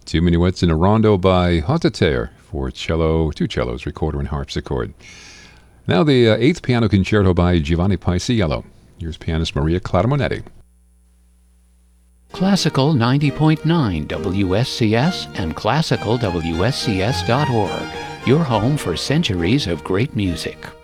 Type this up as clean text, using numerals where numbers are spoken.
Two minuets in a rondo by Haute for cello, two cellos, recorder, and harpsichord. Now the eighth piano concerto by Giovanni Paisiello. Here's pianist Maria Clara Monetti. Classical 90.9 WSCS and classicalwscs.org, your home for centuries of great music.